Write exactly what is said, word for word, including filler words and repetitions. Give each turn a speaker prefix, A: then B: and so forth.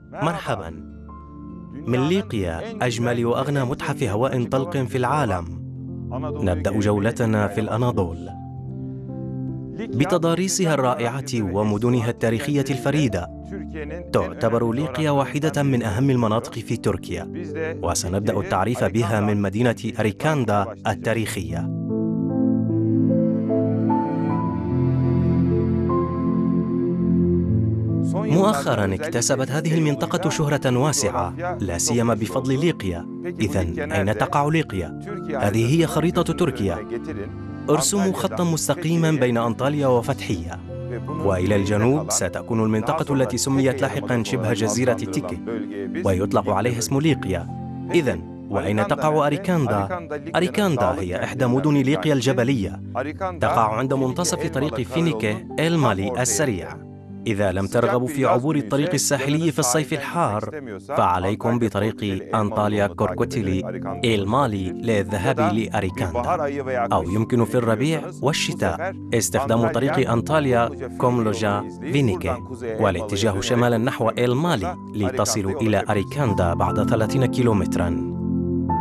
A: مرحباً. من ليقيا، أجمل وأغنى متحف هواء طلق في العالم، نبدأ جولتنا في الأناضول بتضاريسها الرائعة ومدنها التاريخية الفريدة. تعتبر ليقيا واحدة من أهم المناطق في تركيا، وسنبدأ التعريف بها من مدينة أريكاندا التاريخية. مؤخراً اكتسبت هذه المنطقة شهرة واسعة، لا سيما بفضل ليقيا. إذن أين تقع ليقيا؟ هذه هي خريطة تركيا. ارسموا خطاً مستقيماً بين أنطاليا وفتحية، وإلى الجنوب ستكون المنطقة التي سميت لاحقاً شبه جزيرة تيكي، ويطلق عليها اسم ليقيا. إذن وأين تقع أريكاندا؟ أريكاندا هي إحدى مدن ليقيا الجبلية، تقع عند منتصف طريق فينيكي إلمالي السريع. إذا لم ترغبوا في عبور الطريق الساحلي في الصيف الحار، فعليكم بطريق أنطاليا كوركوتيلي إلمالي للذهاب لأريكاندا، أو يمكن في الربيع والشتاء استخدام طريق أنطاليا كوملوجا فينيكي والاتجاه شمالا نحو إلمالي لتصلوا إلى أريكاندا بعد ثلاثين كيلومتراً.